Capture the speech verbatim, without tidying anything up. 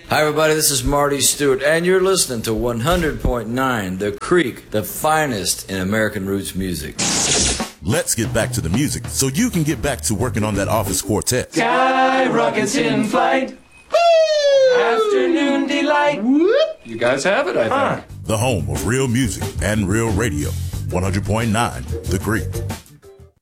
Hi, everybody. This is Marty Stewart, and you're listening to one hundred point nine The Creek, the finest in American roots music. Let's get back to the music so you can get back to working on that office quartet. Sky rockets in flight. Woo! Afternoon delight. Whoop. You guys have it, I think. The home of real music and real radio. one hundred point nine The Creek.